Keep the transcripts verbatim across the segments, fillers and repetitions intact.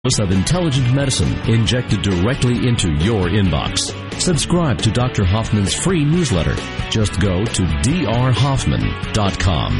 of intelligent medicine injected directly into your inbox. Subscribe to Doctor Hoffman's free newsletter. Just go to d r hoffman dot com.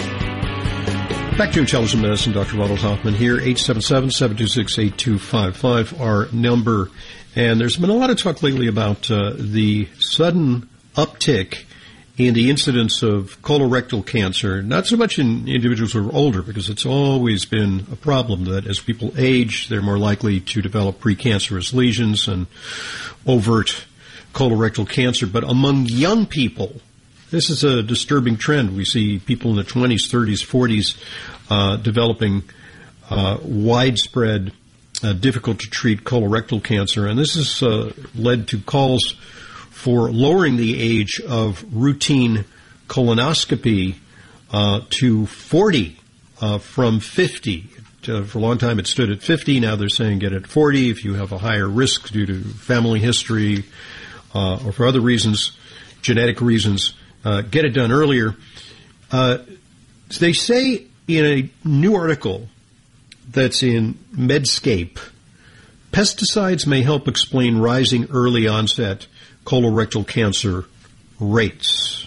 Back to Intelligent Medicine, Doctor Ronald Hoffman here, eight seven seven, seven two six, eight two five five, our number. And there's been a lot of talk lately about uh, the sudden uptick in the incidence of colorectal cancer, not so much in individuals who are older, because it's always been a problem that as people age, they're more likely to develop precancerous lesions and overt colorectal cancer. But among young people, this is a disturbing trend. We see people in the twenties, thirties, forties uh, developing uh, widespread, uh, difficult-to-treat colorectal cancer. And this has uh, led to calls for lowering the age of routine colonoscopy uh, to forty uh, from fifty. Uh, for a long time it stood at fifty. Now they're saying get it at forty if you have a higher risk due to family history uh, or for other reasons, genetic reasons. Uh, get it done earlier. Uh, they say in a new article that's in Medscape, pesticides may help explain rising early onset colorectal cancer rates.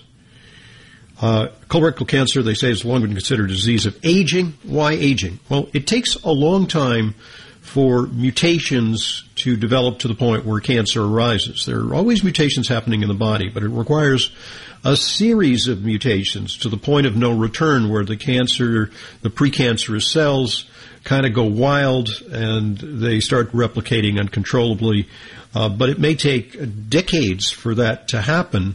Uh, colorectal cancer, they say, is long been considered a disease of aging. Why aging? Well, it takes a long time for mutations to develop to the point where cancer arises. There are always mutations happening in the body, but it requires a series of mutations to the point of no return where the cancer, the precancerous cells kind of go wild and they start replicating uncontrollably. Uh, but it may take decades for that to happen,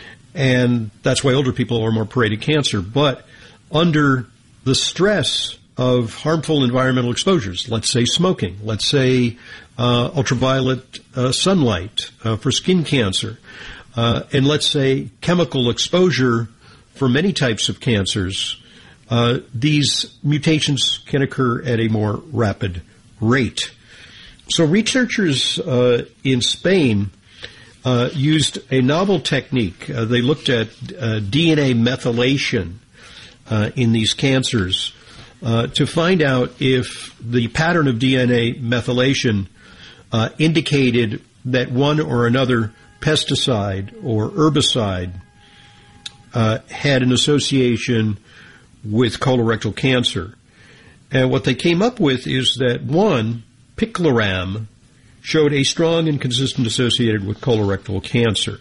and that's why older people are more prey to cancer. But under the stress of harmful environmental exposures, let's say smoking, let's say uh, ultraviolet uh, sunlight uh, for skin cancer, uh, and let's say chemical exposure for many types of cancers, uh, these mutations can occur at a more rapid rate. So researchers uh, in Spain uh, used a novel technique. Uh, they looked at uh, D N A methylation uh, in these cancers uh, to find out if the pattern of D N A methylation uh, indicated that one or another pesticide or herbicide uh, had an association with colorectal cancer. And what they came up with is that one, picloram, showed a strong and consistent associated with colorectal cancer.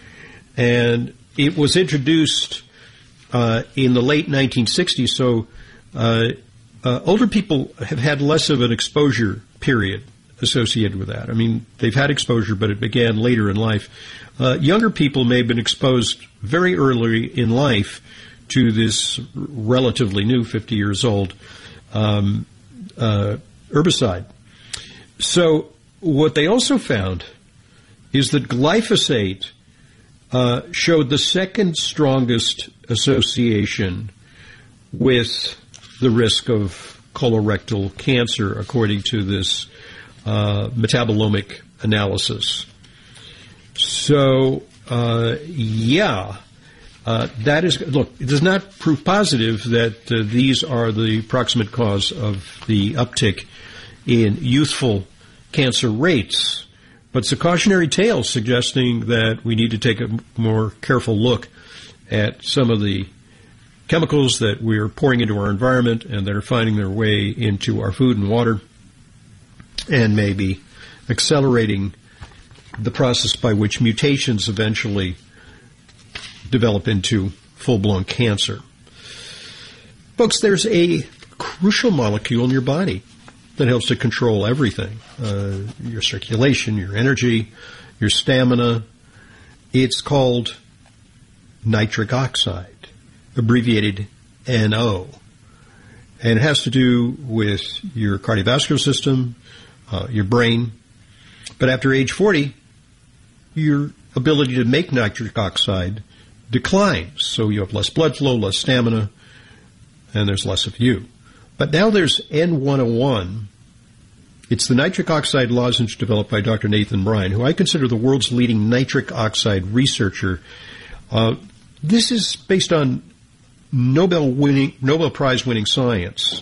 And it was introduced uh, in the late nineteen sixties, so uh, uh, older people have had less of an exposure period associated with that. I mean, they've had exposure, but it began later in life. Uh, younger people may have been exposed very early in life to this relatively new, fifty years old, um, uh, herbicide. So what they also found is that glyphosate uh, showed the second strongest association with the risk of colorectal cancer, according to this uh, metabolomic analysis. So, uh, yeah, uh, that is, look, it does not prove positive that uh, these are the proximate cause of the uptick in youthful cancer rates, but it's a cautionary tale suggesting that we need to take a more careful look at some of the chemicals that we're pouring into our environment and that are finding their way into our food and water, and maybe accelerating the process by which mutations eventually develop into full-blown cancer. Folks, there's a crucial molecule in your body that helps to control everything, uh, your circulation, your energy, your stamina. It's called nitric oxide, abbreviated N O. And it has to do with your cardiovascular system, uh, your brain. But after age forty, your ability to make nitric oxide declines. So you have less blood flow, less stamina, and there's less of you. But now there's N one oh one. It's the nitric oxide lozenge developed by Doctor Nathan Bryan, who I consider the world's leading nitric oxide researcher. Uh, this is based on Nobel winning, Nobel Prize winning science.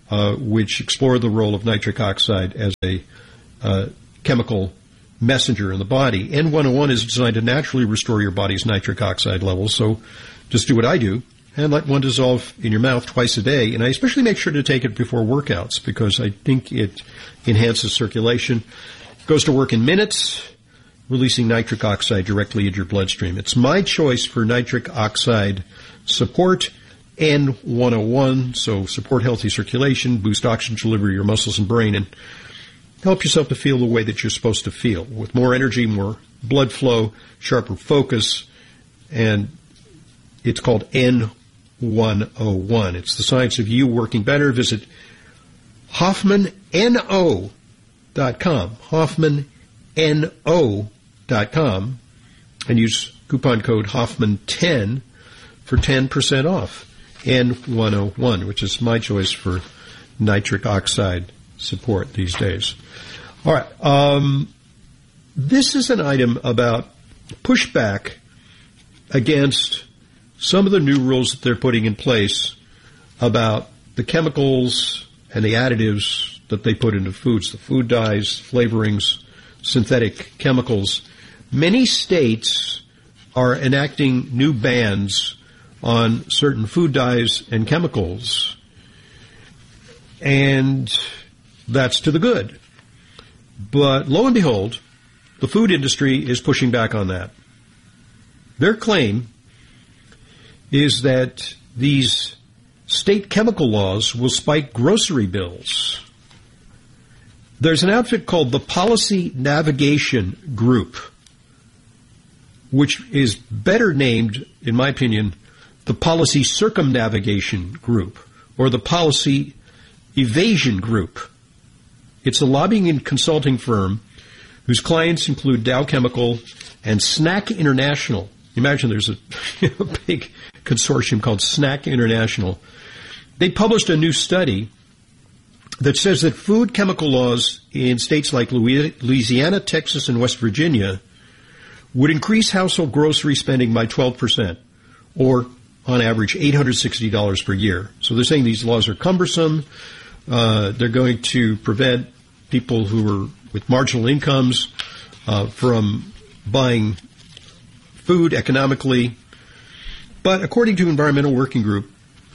uh, which explore the role of nitric oxide as a uh, chemical messenger in the body. N one oh one is designed to naturally restore your body's nitric oxide levels, so just do what I do and let one dissolve in your mouth twice a day. And I especially make sure to take it before workouts because I think it enhances circulation. It goes to work in minutes, releasing nitric oxide directly into your bloodstream. It's my choice for nitric oxide support, N one oh one, so support healthy circulation, boost oxygen delivery to your muscles and brain, and help yourself to feel the way that you're supposed to feel, with more energy, more blood flow, sharper focus, and it's called N one oh one. It's the science of you working better. Visit Hoffman No dot com, Hoffman No dot com, and use coupon code Hoffman ten for ten percent off N one oh one, which is my choice for nitric oxide support these days. All right. Um, this is an item about pushback against some of the new rules that they're putting in place about the chemicals and the additives that they put into foods, the food dyes, flavorings, synthetic chemicals. Many states are enacting new bans on certain food dyes and chemicals, and that's to the good. But lo and behold, the food industry is pushing back on that. Their claim is that these state chemical laws will spike grocery bills. There's an outfit called the Policy Navigation Group, which is better named, in my opinion, the Policy Circumnavigation Group, or the Policy Evasion Group. It's a lobbying and consulting firm whose clients include Dow Chemical and Snack International. Imagine there's a, a big consortium called Snack International. They published a new study that says that food chemical laws in states like Louisiana, Texas, and West Virginia would increase household grocery spending by twelve percent, or on average eight hundred sixty dollars per year. So they're saying these laws are cumbersome. Uh, they're going to prevent people who are with marginal incomes uh, from buying food economically. But according to Environmental Working Group,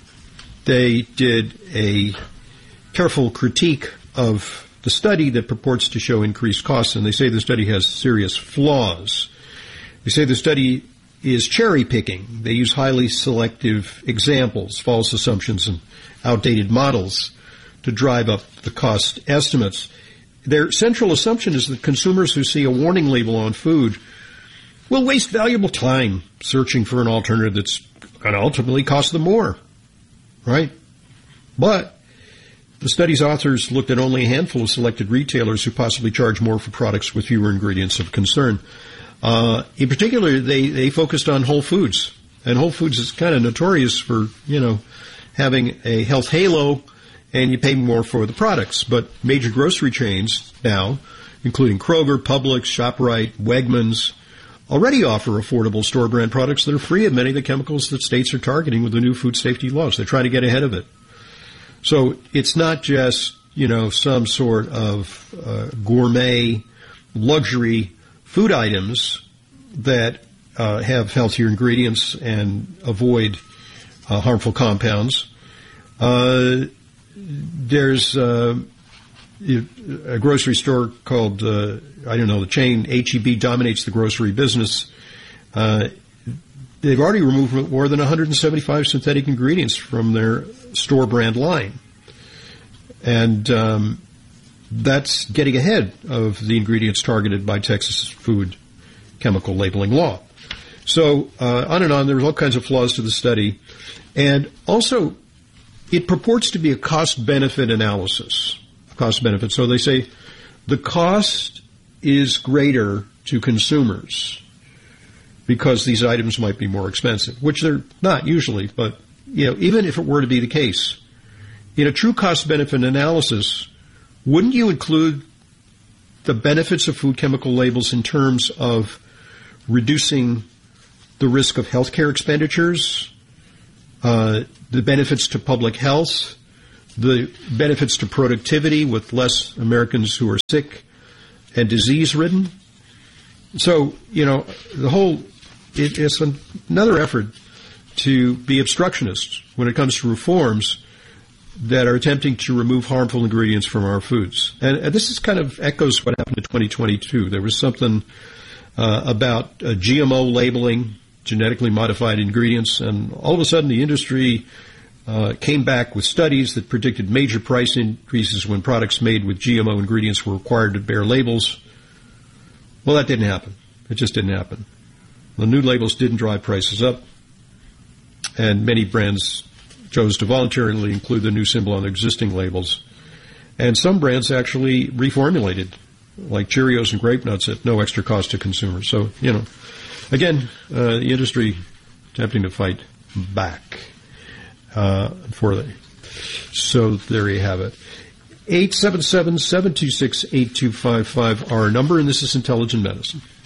they did a careful critique of the study that purports to show increased costs, and they say the study has serious flaws. They say the study is cherry-picking. They use highly selective examples, false assumptions, and outdated models to drive up the cost estimates. Their central assumption is that consumers who see a warning label on food will waste valuable time searching for an alternative that's going to ultimately cost them more, right? But the study's authors looked at only a handful of selected retailers who possibly charge more for products with fewer ingredients of concern. Uh, in particular, they, they focused on Whole Foods. And Whole Foods is kind of notorious for, you know, having a health halo, and you pay more for the products. But major grocery chains now, including Kroger, Publix, ShopRite, Wegmans, already offer affordable store brand products that are free of many of the chemicals that states are targeting with the new food safety laws. They try to get ahead of it. So it's not just, you know, some sort of uh, gourmet luxury food items that uh, have healthier ingredients and avoid uh, harmful compounds. Uh, there's uh, a grocery store called, uh, I don't know, the chain H E B dominates the grocery business. Uh, they've already removed more than one hundred seventy-five synthetic ingredients from their store brand line. And um, that's getting ahead of the ingredients targeted by Texas food chemical labeling law. So uh, on and on, there's all kinds of flaws to the study. And also, it purports to be a cost-benefit analysis. Cost-benefit. So they say the cost is greater to consumers because these items might be more expensive, which they're not usually. But, you know, even if it were to be the case, in a true cost-benefit analysis, wouldn't you include the benefits of food chemical labels in terms of reducing the risk of healthcare expenditures, uh, the benefits to public health, the benefits to productivity with less Americans who are sick and disease-ridden. So, you know, the whole, it, it's another effort to be obstructionists when it comes to reforms that are attempting to remove harmful ingredients from our foods. And, and this is kind of echoes what happened in twenty twenty-two. There was something uh, about uh, G M O labeling, genetically modified ingredients, and all of a sudden the industry uh, came back with studies that predicted major price increases when products made with G M O ingredients were required to bear labels. Well, that didn't happen. It just didn't happen. The new labels didn't drive prices up, and many brands chose to voluntarily include the new symbol on their existing labels. And some brands actually reformulated, like Cheerios and Grape Nuts, at no extra cost to consumers. So, you know, again, uh, the industry attempting to fight back uh, for them. So there you have it. eight seven seven, seven two six, eight two five five, our number, and this is Intelligent Medicine.